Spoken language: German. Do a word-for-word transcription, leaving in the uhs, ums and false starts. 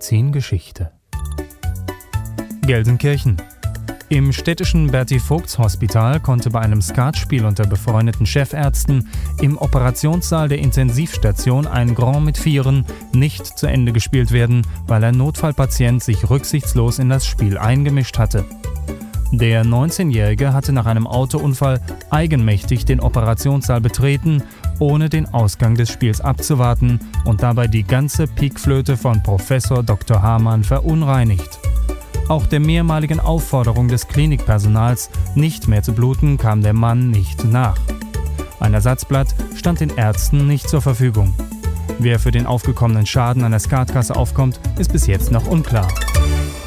Magazin Geschichte. Gelsenkirchen. Im städtischen Berti-Vogts-Hospital konnte bei einem Skatspiel unter befreundeten Chefärzten im Operationssaal der Intensivstation ein Grand mit Vieren nicht zu Ende gespielt werden, weil ein Notfallpatient sich rücksichtslos in das Spiel eingemischt hatte. Der neunzehnjährige hatte nach einem Autounfall eigenmächtig den Operationssaal betreten, ohne den Ausgang des Spiels abzuwarten und dabei die ganze Pikflöte von Professor Doktor Hamann verunreinigt. Auch der mehrmaligen Aufforderung des Klinikpersonals, nicht mehr zu bluten, kam der Mann nicht nach. Ein Ersatzblatt stand den Ärzten nicht zur Verfügung. Wer für den aufgekommenen Schaden an der Skatkasse aufkommt, ist bis jetzt noch unklar.